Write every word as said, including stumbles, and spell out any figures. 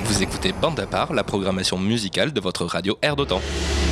Vous écoutez Bande à part, la programmation musicale de votre radio Air d'Otan.